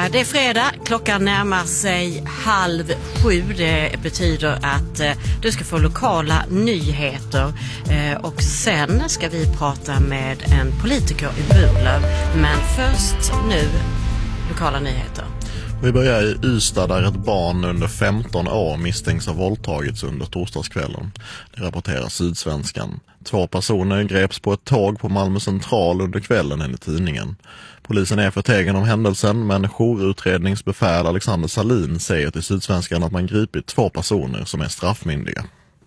Det är fredag, klockan närmar sig 6:30. Det betyder att du ska få lokala nyheter och sen ska vi prata med en politiker i Burlöv. Men först nu lokala nyheter. Vi börjar i Ystad där ett barn under 15 år misstänks ha våldtagits under torsdagskvällen. Det rapporterar Sydsvenskan. 2 personer greps på ett tåg på Malmö central under kvällen enligt tidningen. Polisen är förtegen om händelsen, men jourutredningsbefäl Alexander Salin säger till Sydsvenskan att man gripit 2 personer som är straffmyndiga.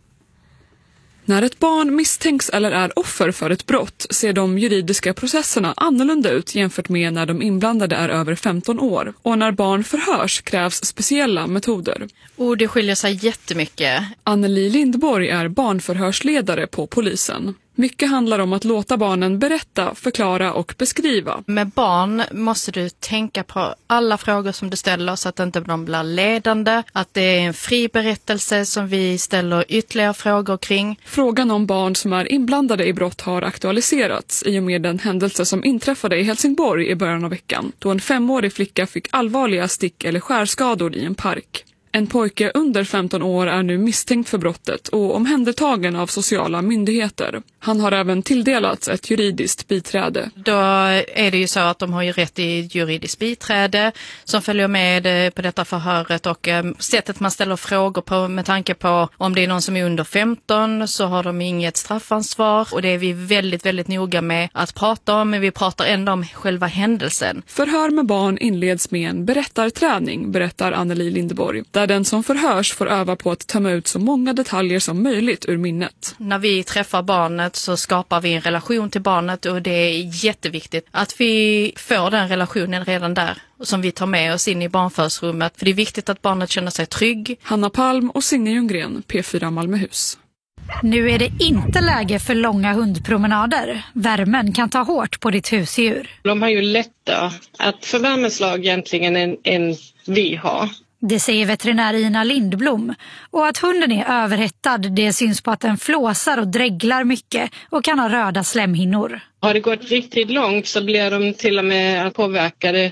När ett barn misstänks eller är offer för ett brott ser de juridiska processerna annorlunda ut jämfört med när de inblandade är över 15 år. Och när barn förhörs krävs speciella metoder. Och det skiljer sig jättemycket. Anneli Lindborg är barnförhörsledare på polisen. Mycket handlar om att låta barnen berätta, förklara och beskriva. Med barn måste du tänka på alla frågor som du ställer så att inte de blir ledande. Att det är en fri berättelse som vi ställer ytterligare frågor kring. Frågan om barn som är inblandade i brott har aktualiserats i och med den händelse som inträffade i Helsingborg i början av veckan. Då en 5-årig flicka fick allvarliga stick- eller skärskador i en park. En pojke under 15 år är nu misstänkt för brottet och omhändertagen av sociala myndigheter. Han har även tilldelats ett juridiskt biträde. Då är det ju så att de har ju rätt till juridiskt biträde som följer med på detta förhöret och sättet man ställer frågor på med tanke på om det är någon som är under 15 så har de inget straffansvar och det är vi väldigt, väldigt noga med att prata om, men vi pratar ändå om själva händelsen. Förhör med barn inleds med en berättarträning, berättar Anneli Lindborg, där den som förhörs får öva på att tömma ut så många detaljer som möjligt ur minnet. När vi träffar barnet så skapar vi en relation till barnet och det är jätteviktigt att vi får den relationen redan där som vi tar med oss in i barnförhörsrummet. För det är viktigt att barnet känner sig trygg. Hanna Palm och Signe Ljunggren, P4 Malmöhus. Nu är det inte läge för långa hundpromenader. Värmen kan ta hårt på ditt husdjur. De har ju lättare att få värmeslag egentligen än vi har. Det säger veterinär Ina Lindblom. Och att hunden är överhettad, det syns på att den flåsar och dreglar mycket och kan ha röda slemhinnor. Har det gått riktigt långt så blir de till och med påverkade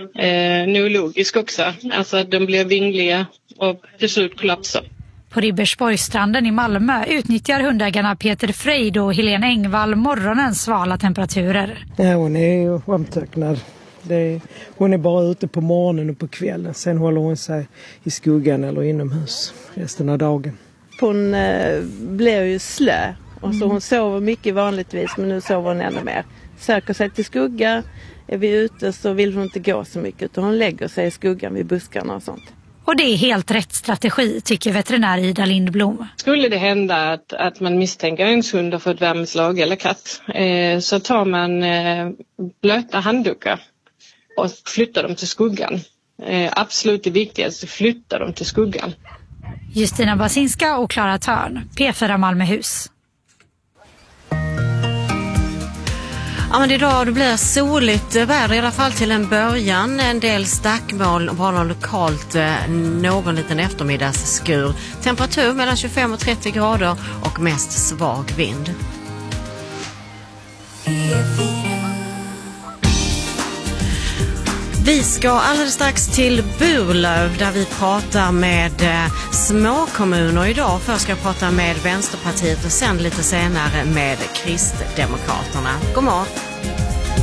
neurologiskt också. Alltså att de blir vingliga och till slut kollapsar. På Ribersborgsstranden i Malmö utnyttjar hundägarna Peter Frejd och Helene Engvall morgonens svala temperaturer. Ja, hon är ju omtöcknad. Hon är bara ute på morgonen och på kvällen. Sen håller hon sig i skuggan eller inomhus resten av dagen. Hon blir ju slö och så hon sover mycket vanligtvis, men nu sover hon ännu mer. Söker sig till skugga. Är vi ute så vill hon inte gå så mycket utan hon lägger sig i skuggan vid buskarna och sånt. Och det är helt rätt strategi, tycker veterinär Ida Lindblom. Skulle det hända att man misstänker en hund har fått värmeslag eller katt så tar man blöta handdukar och flyttar dem till skuggan. Absolut det viktigaste, flytta dem till skuggan. Justina Basinska och Klara Törn, P4 Malmöhus. Ja, men idag det blir soligt väder i alla fall till en början. En del stackmoln och bara lokalt någon liten eftermiddagsskur. Temperatur mellan 25 och 30 grader och mest svag vind. Vi ska alldeles strax till Burlöv där vi pratar med små kommuner idag. Först ska jag prata med Vänsterpartiet och sen lite senare med Kristdemokraterna. God morgon!